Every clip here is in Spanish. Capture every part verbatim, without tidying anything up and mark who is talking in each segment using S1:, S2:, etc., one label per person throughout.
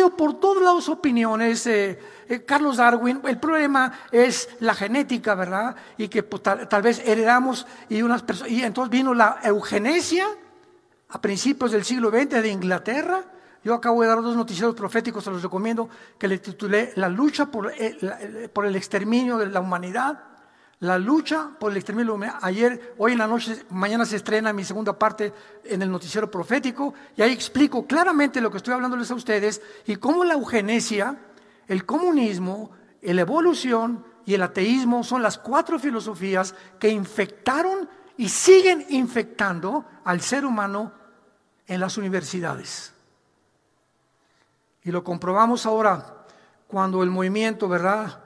S1: salido por todos lados opiniones. Eh, eh, Carlos Darwin, el problema es la genética, ¿verdad? Y que pues, tal, tal vez heredamos y unas personas. Y entonces vino la eugenesia a principios del siglo veinte de Inglaterra. Yo acabo de dar dos noticieros proféticos, se los recomiendo, que le titulé La lucha por el, por el exterminio de la humanidad. La lucha por el exterminio de la humanidad. Ayer, hoy en la noche, mañana se estrena mi segunda parte en el noticiero profético, y ahí explico claramente lo que estoy hablándoles a ustedes y cómo la eugenesia, el comunismo, la evolución y el ateísmo son las cuatro filosofías que infectaron y siguen infectando al ser humano en las universidades. Y lo comprobamos ahora cuando el movimiento, ¿verdad?,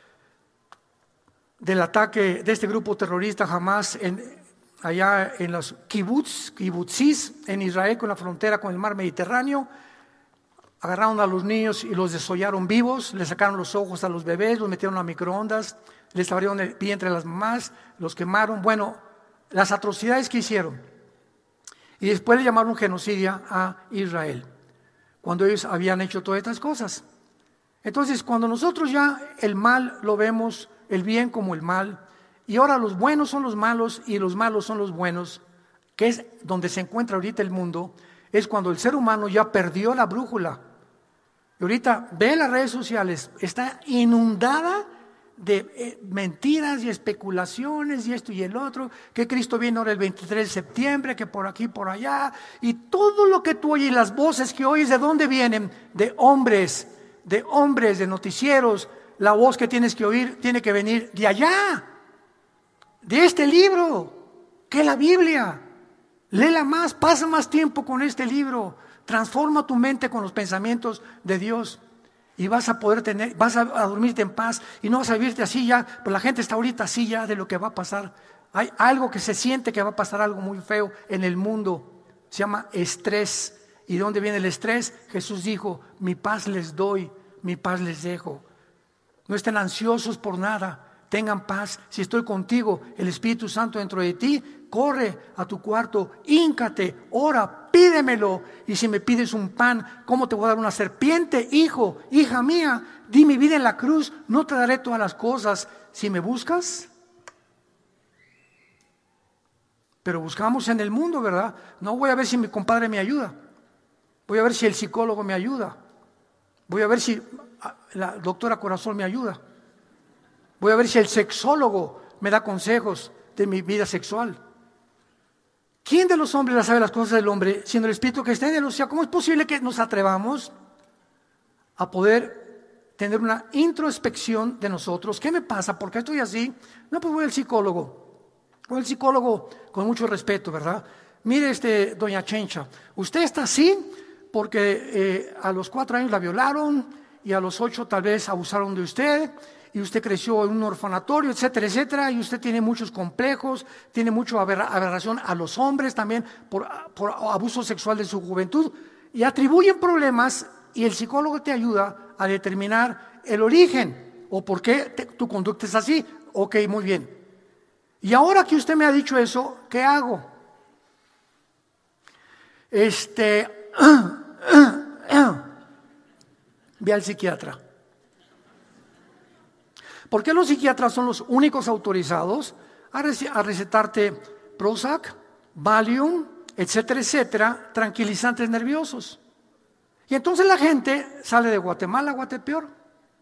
S1: del ataque de este grupo terrorista Hamas en, allá en los kibbutz, kibbutzis en Israel, con la frontera con el mar Mediterráneo, agarraron a los niños y los desollaron vivos, les sacaron los ojos a los bebés, los metieron a microondas, les abrieron el vientre a las mamás, los quemaron. Bueno, las atrocidades que hicieron. Y después le llamaron genocidio a Israel, cuando ellos habían hecho todas estas cosas. Entonces, cuando nosotros ya el mal lo vemos, el bien como el mal, y ahora los buenos son los malos y los malos son los buenos, que es donde se encuentra ahorita el mundo, es cuando el ser humano ya perdió la brújula. Y ahorita ve las redes sociales, está inundada de eh, mentiras y especulaciones y esto y el otro, que Cristo viene ahora el veintitrés de septiembre, que por aquí, por allá, y todo lo que tú oyes, las voces que oyes, ¿de dónde vienen? De hombres, de hombres, de noticieros. La voz que tienes que oír tiene que venir de allá, de este libro, que es la Biblia. Léela más, pasa más tiempo con este libro, transforma tu mente con los pensamientos de Dios y vas a poder tener, vas a, a dormirte en paz y no vas a vivirte así ya, pero la gente está ahorita así ya de lo que va a pasar. Hay algo que se siente que va a pasar algo muy feo en el mundo, se llama estrés. ¿Y de dónde viene el estrés? Jesús dijo, mi paz les doy, mi paz les dejo. No estén ansiosos por nada, tengan paz. Si estoy contigo, el Espíritu Santo dentro de ti, corre a tu cuarto, híncate, ora, pídemelo. Y si me pides un pan, ¿cómo te voy a dar una serpiente? Hijo, hija mía, di mi vida en la cruz, no te daré todas las cosas. Si me buscas, pero buscamos en el mundo, ¿verdad? No voy a ver si mi compadre me ayuda, voy a ver si el psicólogo me ayuda, voy a ver si la doctora Corazón me ayuda, voy a ver si el sexólogo me da consejos de mi vida sexual. ¿Quién de los hombres sabe las cosas del hombre, siendo el Espíritu que está en él? O sea, ¿cómo es posible que nos atrevamos a poder tener una introspección de nosotros? ¿Qué me pasa? ¿Por qué estoy así? No, pues voy al psicólogo. Voy al psicólogo con mucho respeto, ¿verdad? Mire, este, doña Chencha, usted está así porque eh, a los cuatro años la violaron, y a los ocho tal vez abusaron de usted, y usted creció en un orfanatorio, etcétera, etcétera, y usted tiene muchos complejos, tiene mucha aberración a los hombres también por, por abuso sexual de su juventud, y atribuyen problemas, y el psicólogo te ayuda a determinar el origen, o por qué te, tu conducta es así. Ok, muy bien. Y ahora que usted me ha dicho eso, ¿qué hago? Este... Ve al psiquiatra. ¿Por qué los psiquiatras son los únicos autorizados a recetarte Prozac, Valium, etcétera, etcétera, tranquilizantes nerviosos? Y entonces la gente sale de Guatemala a Guatepeor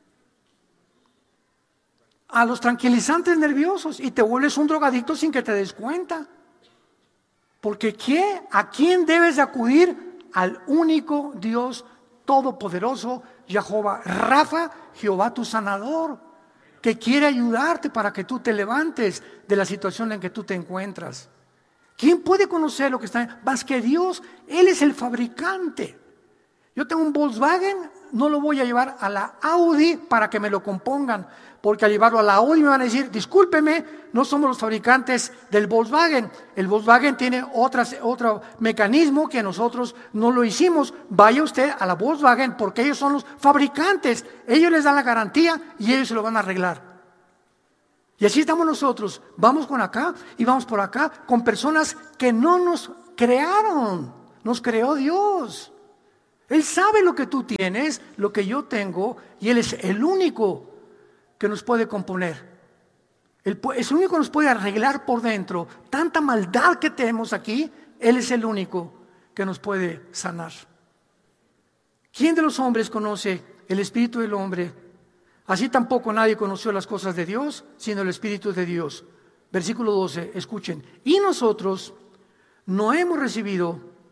S1: a los tranquilizantes nerviosos y te vuelves un drogadicto sin que te des cuenta. Porque ¿qué? ¿A quién debes de acudir? Al único Dios todopoderoso, Jehová Rafa, Jehová tu sanador, que quiere ayudarte para que tú te levantes de la situación en que tú te encuentras. ¿Quién puede conocer lo que está? Más que Dios, Él es el fabricante. Yo tengo un Volkswagen, no lo voy a llevar a la Audi para que me lo compongan, porque al llevarlo a la Audi me van a decir, discúlpeme, no somos los fabricantes del Volkswagen. El Volkswagen tiene otras, otro mecanismo que nosotros no lo hicimos. Vaya usted a la Volkswagen porque ellos son los fabricantes. Ellos les dan la garantía y ellos se lo van a arreglar. Y así estamos nosotros. Vamos con acá y vamos por acá con personas que no nos crearon. Nos creó Dios. Él sabe lo que tú tienes, lo que yo tengo, y Él es el único que nos puede componer. Él es el único que nos puede arreglar por dentro. Tanta maldad que tenemos aquí, Él es el único que nos puede sanar. ¿Quién de los hombres conoce el espíritu del hombre? Así tampoco nadie conoció las cosas de Dios, sino el Espíritu de Dios. Versículo doce, escuchen. Y nosotros no hemos recibido